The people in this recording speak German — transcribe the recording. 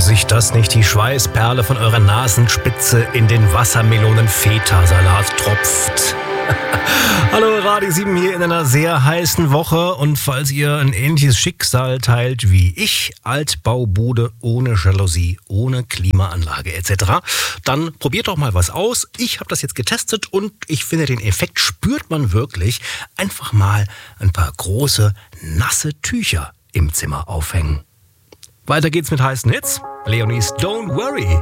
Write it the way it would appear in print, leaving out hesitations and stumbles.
sich das nicht die Schweißperle von eurer Nasenspitze in den Wassermelonen-Feta-Salat tropft? Hallo, Radio 7 hier in einer sehr heißen Woche, und falls ihr ein ähnliches Schicksal teilt wie ich, Altbaubude ohne Jalousie, ohne Klimaanlage etc., dann probiert doch mal was aus. Ich habe das jetzt getestet und ich finde, den Effekt spürt man wirklich. Einfach mal ein paar große, nasse Tücher im Zimmer aufhängen. Weiter geht's mit heißen Hits. Leonie's Don't Worry.